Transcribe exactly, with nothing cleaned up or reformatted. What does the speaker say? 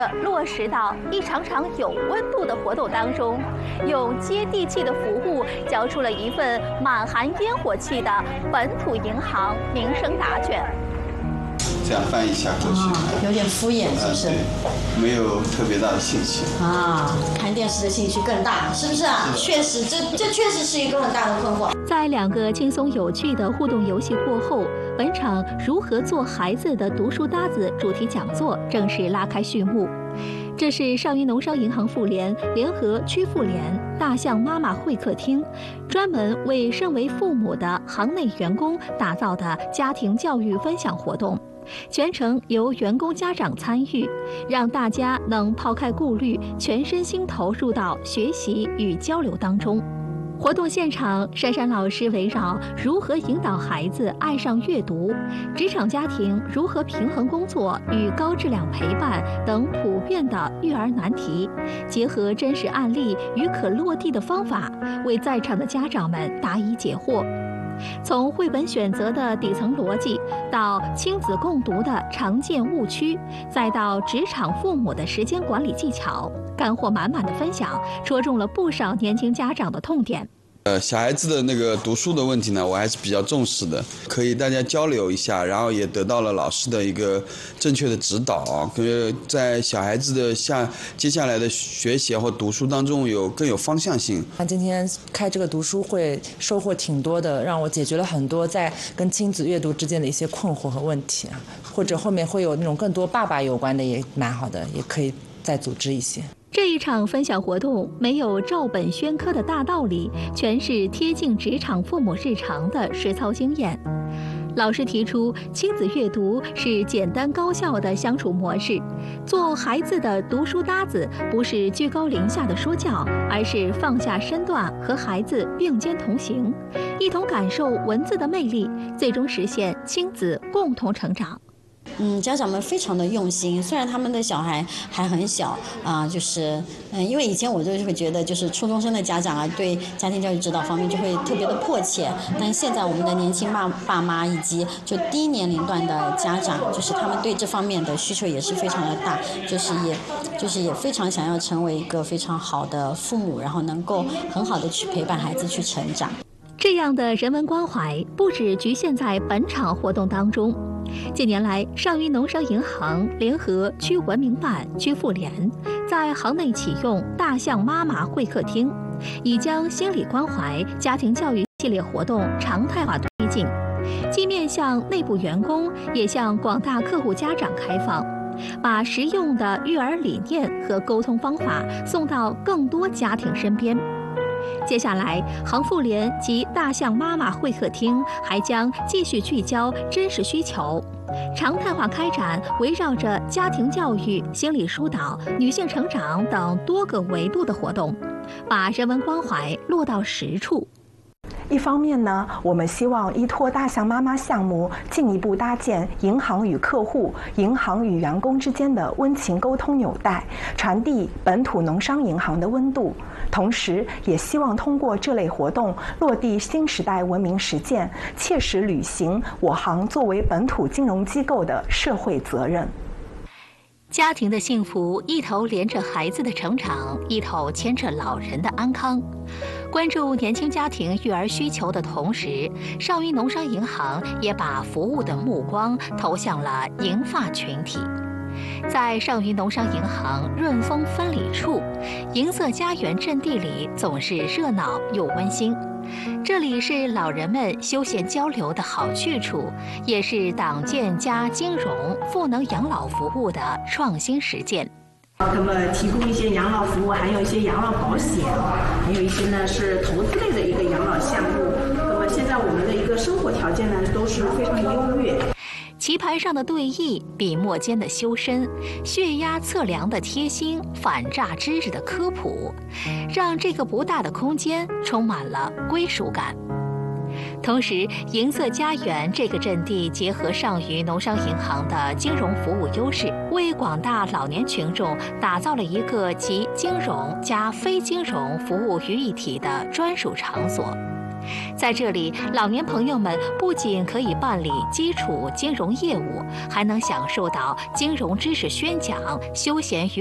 落实到一场场有温度的活动当中，用接地气的服务交出了一份满含烟火气的本土银行民生答卷。 这样翻译一下过去、 哦，有点敷衍，是不是？ 呃、没有特别大的兴趣啊，看电视的兴趣更大，是不是啊？确实，这这确实是一个很大的困惑。 在两个轻松有趣的互动游戏过后，本场如何做孩子的读书搭子主题讲座正式拉开序幕。这是上虞农商银行妇联联合区妇联大象妈妈会客厅，专门为身为父母的行内员工打造的家庭教育分享活动。全程由员工家长参与，让大家能抛开顾虑，全身心投入到学习与交流当中。活动现场，珊珊老师围绕如何引导孩子爱上阅读、职场家庭如何平衡工作与高质量陪伴等普遍的育儿难题，结合真实案例与可落地的方法，为在场的家长们答疑解惑。从绘本选择的底层逻辑，到亲子共读的常见误区，再到职场父母的时间管理技巧，干货满满的分享，戳中了不少年轻家长的痛点。 呃，小孩子的那个读书的问题呢，我还是比较重视的，可以大家交流一下，然后也得到了老师的一个正确的指导，呃，在小孩子的下接下来的学习或读书当中有更有方向性。 今天开这个读书会收获挺多的，让我解决了很多在跟亲子阅读之间的一些困惑和问题啊，或者后面会有那种更多爸爸有关的也蛮好的，也可以再组织一些。 这一场分享活动没有照本宣科的大道理，全是贴近职场父母日常的实操经验。老师提出，亲子阅读是简单高效的相处模式，做孩子的读书搭子不是居高临下的说教，而是放下身段和孩子并肩同行，一同感受文字的魅力，最终实现亲子共同成长。 嗯，家长们非常的用心，虽然他们的小孩还很小啊、呃，就是嗯，因为以前我就会觉得，就是初中生的家长啊，对家庭教育指导方面就会特别的迫切，但现在我们的年轻爸爸妈以及就低年龄段的家长，就是他们对这方面的需求也是非常的大，就是也就是也非常想要成为一个非常好的父母，然后能够很好的去陪伴孩子去成长。 这样的人文关怀不只局限在本场活动当中。近年来，上虞农商银行联合区文明办、区妇联在行内启用大象妈妈会客厅，已将心理关怀、家庭教育系列活动常态化推进，既面向内部员工，也向广大客户家长开放，把实用的育儿理念和沟通方法送到更多家庭身边。接下来，行妇联及大象妈妈会客厅还将继续聚焦真实需求，常态化开展围绕着家庭教育、心理疏导、女性成长等多个维度的活动，把人文关怀落到实处。 一方面呢，我们希望依托大象妈妈项目，进一步搭建银行与客户、银行与员工之间的温情沟通纽带，传递本土农商银行的温度。同时，也希望通过这类活动，落地新时代文明实践，切实履行我行作为本土金融机构的社会责任。 家庭的幸福一头连着孩子的成长，一头牵着老人的安康。关注年轻家庭育儿需求的同时，上虞农商银行也把服务的目光投向了银发群体。在上虞农商银行润丰分理处，银色家园阵地里总是热闹又温馨。这里是老人们休闲交流的好去处，也是党建加金融赋能养老服务的创新实践。 那么提供一些养老服务，还有一些养老保险，还有一些呢是投资类的一个养老项目。那么现在我们的一个生活条件呢都是非常优越。 棋盘上的对弈，笔墨间的修身，血压测量的贴心，反诈知识的科普，让这个不大的空间充满了归属感。同时，银色家园这个阵地结合上虞农商银行的金融服务优势，为广大老年群众打造了一个集金融加非金融服务于一体的专属场所。 在这里，老年朋友们不仅可以办理基础金融业务，还能享受到金融知识宣讲、休闲娱